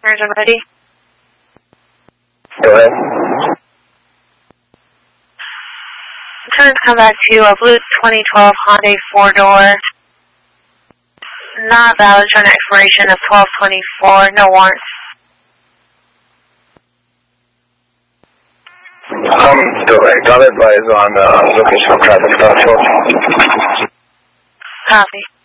Engine ready. Go ahead. I'm trying to come back to you. A blue 2012 Hyundai 4-door. Not valid for an expiration of 12/24. No warrants. Go ahead. God advise on location of traffic stop short. Copy.